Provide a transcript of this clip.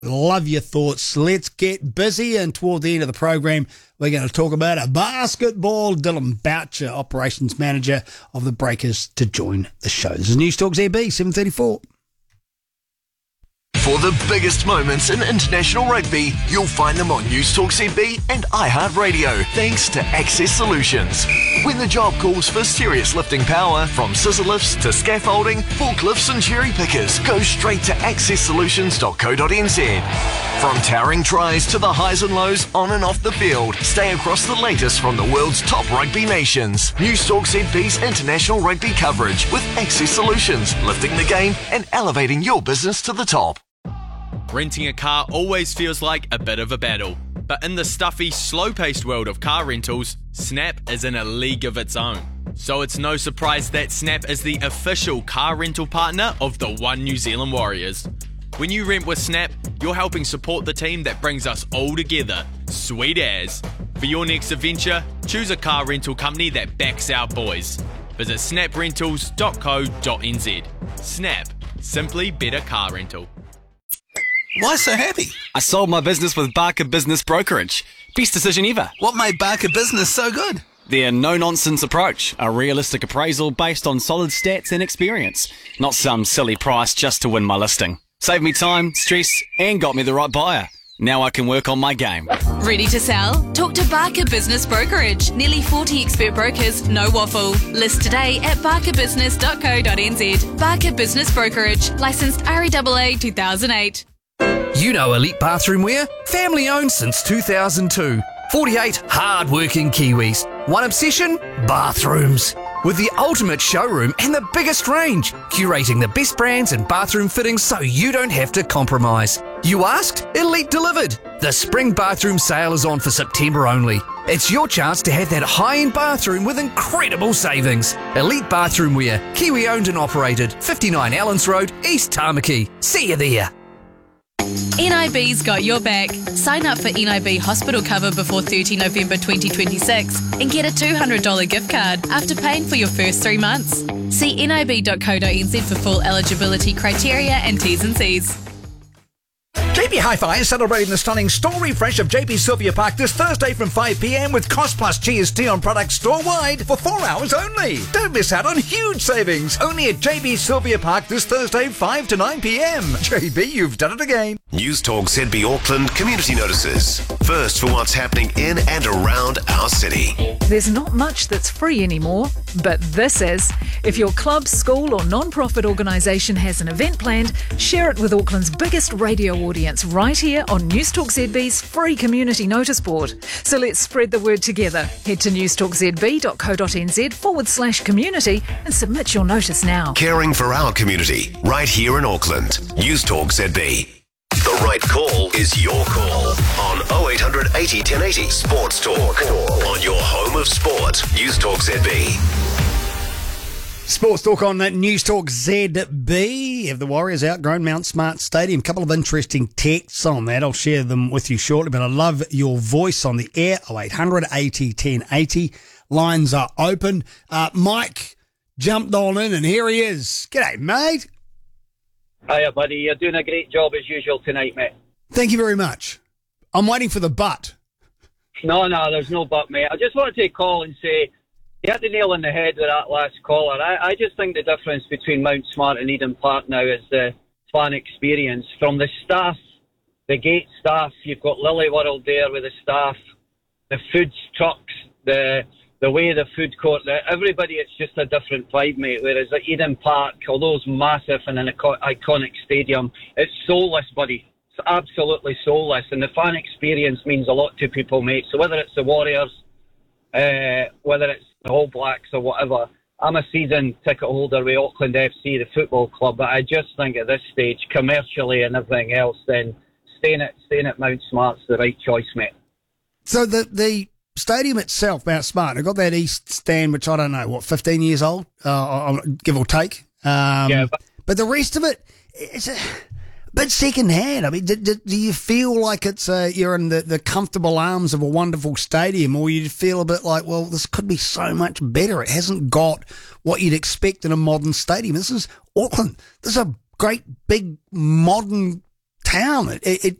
Love your thoughts. Let's get busy, and toward the end of the program, we're going to talk about a basketball. Dylan Boucher, Operations Manager of the Breakers, to join the show. This is News Talk ZB, 7:34. For the biggest moments in international rugby, you'll find them on News Talk ZB and iHeartRadio, thanks to Access Solutions. When the job calls for serious lifting power, from scissor lifts to scaffolding, forklifts and cherry pickers, go straight to accesssolutions.co.nz. From towering tries to the highs and lows on and off the field, stay across the latest from the world's top rugby nations. News Talk ZB's international rugby coverage with Access Solutions, lifting the game and elevating your business to the top. Renting a car always feels like a bit of a battle, but in the stuffy, slow-paced world of car rentals, Snap is in a league of its own. So it's no surprise that Snap is the official car rental partner of the One New Zealand Warriors. When you rent with Snap, you're helping support the team that brings us all together. Sweet as. For your next adventure, choose a car rental company that backs our boys. Visit snaprentals.co.nz. Snap. Simply better car rental. Why so happy? I sold my business with Barker Business Brokerage. Best decision ever. What made Barker Business so good? Their no-nonsense approach. A realistic appraisal based on solid stats and experience. Not some silly price just to win my listing. Saved me time, stress, and got me the right buyer. Now I can work on my game. Ready to sell? Talk to Barker Business Brokerage. Nearly 40 expert brokers, no waffle. List today at barkerbusiness.co.nz. Barker Business Brokerage. Licensed REAA 2008. You know Elite Bathroom Wear? Family owned since 2002. 48 hard-working Kiwis. One obsession? Bathrooms. With the ultimate showroom and the biggest range. Curating the best brands and bathroom fittings so you don't have to compromise. You asked? Elite delivered. The spring bathroom sale is on for September only. It's your chance to have that high-end bathroom with incredible savings. Elite Bathroom Wear. Kiwi owned and operated. 59 Allens Road, East Tamaki. See you there. NIB's got your back. Sign up for NIB hospital cover before 30 November 2026 and get a $200 gift card after paying for your first 3 months. See nib.co.nz for full eligibility criteria and T's and C's. JB Hi-Fi is celebrating the stunning store refresh of JB Sylvia Park this Thursday from 5pm with cost plus GST on products store-wide for 4 hours only. Don't miss out on huge savings. Only at JB Sylvia Park this Thursday 5 to 9pm. JB, you've done it again. News Talk ZB Auckland community notices. First for what's happening in and around our city. There's not much that's free anymore, but this is. If your club, school or non-profit organisation has an event planned, share it with Auckland's biggest radio audience right here on News Talk ZB's free community notice board. So let's spread the word together. Head to newstalkzb.co.nz/community and submit your notice now. Caring for our community right here in Auckland. News Talk ZB. The right call is your call on 0800 80 1080 Sports Talk. On your home of sport. News Talk ZB. Sports Talk on that News Talk ZB. Have the Warriors outgrown Mount Smart Stadium? A couple of interesting texts on that. I'll share them with you shortly, but I love your voice on the air. 0800 80 1080. Lines are open. Mike jumped on in and here he is. G'day, mate. Hiya, buddy. You're doing a great job as usual tonight, mate. Thank you very much. I'm waiting for the but. No, there's no but, mate. I just wanted to call and say, you had the nail on the head with that last caller. I just think the difference between Mount Smart and Eden Park now is the fan experience. From the staff, the gate staff, you've got Lily World there with the staff, the food trucks, the way the food court, everybody, it's just a different vibe, mate. Whereas at Eden Park, although it's massive and an iconic stadium, it's soulless, buddy. It's absolutely soulless. And the fan experience means a lot to people, mate. So whether it's the Warriors, whether it's the All Blacks or whatever, I'm a season ticket holder with Auckland FC, the football club, but I just think at this stage, commercially and everything else, then staying at Mount Smart's the right choice, mate. So the stadium itself, Mount Smart, I've got that east stand, which I don't know, 15 years old, give or take. But the rest of it, it's a bit second-hand. I mean, do you feel like it's you're in the comfortable arms of a wonderful stadium, or you feel a bit like, well, this could be so much better? It hasn't got what you'd expect in a modern stadium. This is Auckland. This is a great, big, modern town. It